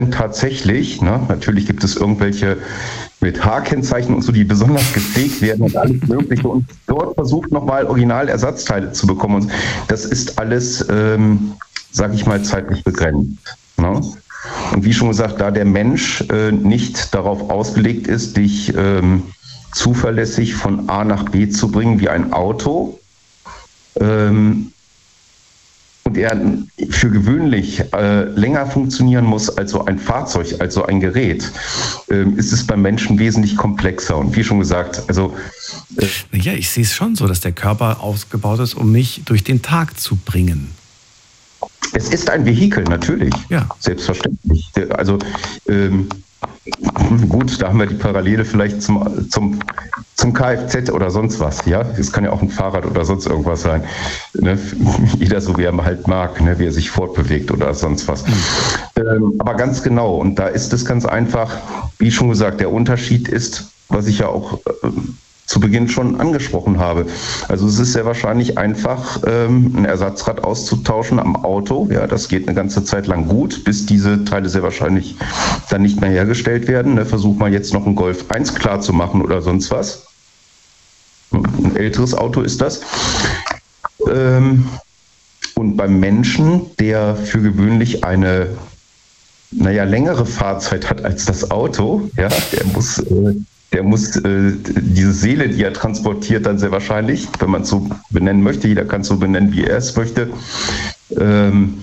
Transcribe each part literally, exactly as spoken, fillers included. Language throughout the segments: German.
tatsächlich, ne, natürlich gibt es irgendwelche mit H-Kennzeichen und so, die besonders gepflegt werden und alles Mögliche. Und dort versucht nochmal Originalersatzteile zu bekommen. Und das ist alles, ähm, sage ich mal, zeitlich begrenzt. Ne? Und wie schon gesagt, da der Mensch äh, nicht darauf ausgelegt ist, dich ähm, zuverlässig von A nach B zu bringen wie ein Auto, ähm, und er für gewöhnlich äh, länger funktionieren muss als so ein Fahrzeug, als so ein Gerät, äh, ist es beim Menschen wesentlich komplexer. Und wie schon gesagt, also... Äh ja, ich sehe es schon so, dass der Körper ausgebaut ist, um mich durch den Tag zu bringen. Es ist ein Vehikel, natürlich. Ja. Selbstverständlich. Also... Ähm, Gut, da haben wir die Parallele vielleicht zum, zum, zum Kfz oder sonst was. Ja, es kann ja auch ein Fahrrad oder sonst irgendwas sein. Ne? Jeder so, wie er halt mag, ne? Wie er sich fortbewegt oder sonst was. Mhm. Ähm, aber ganz genau, und da ist es ganz einfach, wie schon gesagt, der Unterschied ist, was ich ja auch äh, zu Beginn schon angesprochen habe. Also es ist sehr wahrscheinlich einfach, ähm, ein Ersatzrad auszutauschen am Auto. Ja, das geht eine ganze Zeit lang gut, bis diese Teile sehr wahrscheinlich dann nicht mehr hergestellt werden. Ne, versuch mal jetzt noch einen Golf eins klar zu machen oder sonst was. Ein älteres Auto ist das. Ähm, und beim Menschen, der für gewöhnlich eine, naja, längere Fahrzeit hat als das Auto, ja, der muss... Äh, Der muss äh, diese Seele, die er transportiert, dann sehr wahrscheinlich, wenn man es so benennen möchte, jeder kann es so benennen, wie er es möchte, ähm,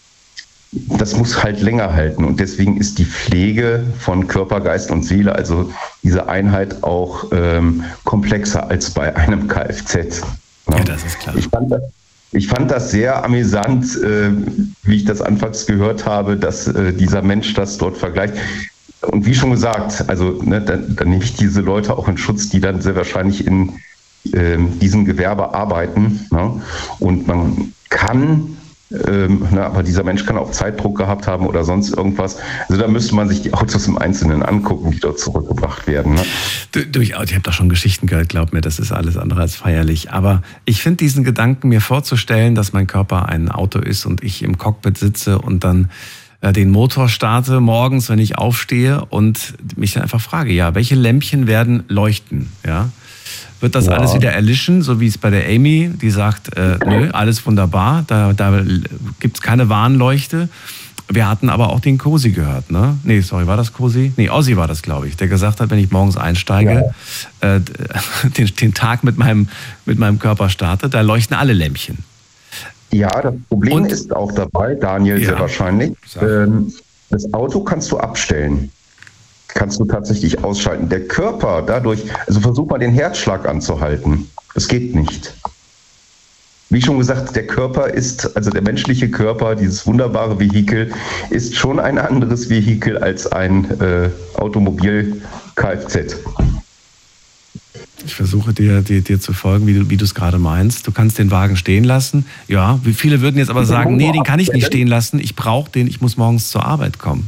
das muss halt länger halten. Und deswegen ist die Pflege von Körper, Geist und Seele, also diese Einheit, auch ähm, komplexer als bei einem Kfz. Ja, ja, das ist klar. Ich fand das, ich fand das sehr amüsant, äh, wie ich das anfangs gehört habe, dass äh, dieser Mensch das dort vergleicht. Und wie schon gesagt, also ne, dann, dann nehme ich diese Leute auch in Schutz, die dann sehr wahrscheinlich in ähm, diesem Gewerbe arbeiten. Ne? Und man kann, ähm, ne, aber dieser Mensch kann auch Zeitdruck gehabt haben oder sonst irgendwas. Also da müsste man sich die Autos im Einzelnen angucken, die dort zurückgebracht werden. Ne? Du, du, ich habe doch schon Geschichten gehört, glaub mir, das ist alles andere als feierlich. Aber ich finde diesen Gedanken, mir vorzustellen, dass mein Körper ein Auto ist und ich im Cockpit sitze und dann den Motor starte morgens, wenn ich aufstehe und mich dann einfach frage, ja, welche Lämpchen werden leuchten, ja? Wird das ja. alles wieder erlischen, so wie es bei der Amy, die sagt, äh, nö, alles wunderbar, da, da gibt's keine Warnleuchte. Wir hatten aber auch den Cosi gehört, ne? Nee, sorry, war das Cosi? Nee, Ossi war das, glaube ich, der gesagt hat, wenn ich morgens einsteige, ja. äh, den, den Tag mit meinem, mit meinem Körper starte, da leuchten alle Lämpchen. Ja, das Problem und, ist auch dabei, Daniel, ja, sehr wahrscheinlich, ähm, das Auto kannst du abstellen. Kannst du tatsächlich ausschalten. Der Körper dadurch, also versuch mal den Herzschlag anzuhalten. Das geht nicht. Wie schon gesagt, der Körper ist, also der menschliche Körper, dieses wunderbare Vehikel, ist schon ein anderes Vehikel als ein äh, Automobil-Kfz. Ich versuche dir, dir, dir zu folgen, wie du wie du es gerade meinst. Du kannst den Wagen stehen lassen. Ja, wie viele würden jetzt aber sagen, nee, den kann ich nicht stehen lassen. Ich brauche den, ich muss morgens zur Arbeit kommen.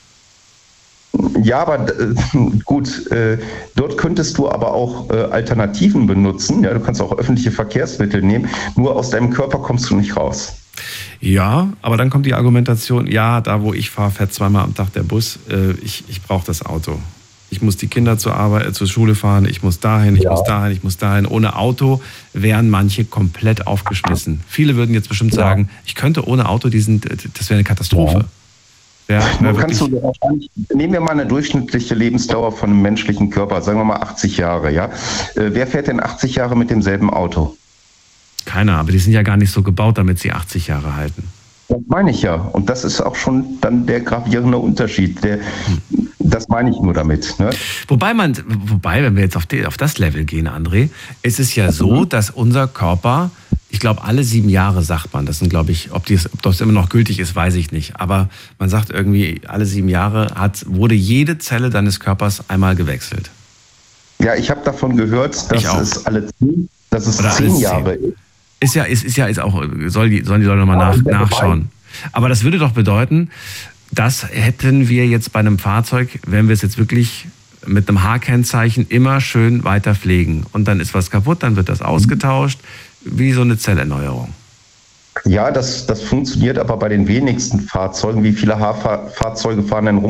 Ja, aber äh, gut, äh, dort könntest du aber auch äh, Alternativen benutzen. Ja, du kannst auch öffentliche Verkehrsmittel nehmen. Nur aus deinem Körper kommst du nicht raus. Ja, aber dann kommt die Argumentation, ja, da wo ich fahre, fährt zweimal am Tag der Bus. Äh, ich ich brauche das Auto. Ich muss die Kinder zur Arbeit, äh, zur Schule fahren, ich muss dahin, ich ja. muss dahin, ich muss dahin. Ohne Auto wären manche komplett aufgeschmissen. Viele würden jetzt bestimmt ja. sagen, ich könnte ohne Auto diesen, das wäre eine Katastrophe. Ja. Ja, kannst du, nehmen wir mal eine durchschnittliche Lebensdauer von einem menschlichen Körper, sagen wir mal achtzig Jahre. Ja? Äh, wer fährt denn achtzig Jahre mit demselben Auto? Keiner, aber die sind ja gar nicht so gebaut, damit sie achtzig Jahre halten. Das meine ich ja. Und das ist auch schon dann der gravierende Unterschied. Der, hm. Das meine ich nur damit. Ne? Wobei man, wobei, wenn wir jetzt auf, die, auf das Level gehen, André, ist es ja so, dass unser Körper, ich glaube, alle sieben Jahre sagt man, das sind, glaube ich, ob, dies, ob das immer noch gültig ist, weiß ich nicht. Aber man sagt irgendwie, alle sieben Jahre hat, wurde jede Zelle deines Körpers einmal gewechselt. Ja, ich habe davon gehört, dass es alle zehn, dass es zehn Jahre ist. Ist ja, ist, ist ja ist auch, soll die, sollen die Leute nochmal nach, nachschauen. Aber das würde doch bedeuten, das hätten wir jetzt bei einem Fahrzeug, wenn wir es jetzt wirklich mit einem H-Kennzeichen immer schön weiter pflegen. Und dann ist was kaputt, dann wird das ausgetauscht, wie so eine Zellerneuerung. Ja, das, das funktioniert aber bei den wenigsten Fahrzeugen. Wie viele H- Fahrzeuge fahren denn rum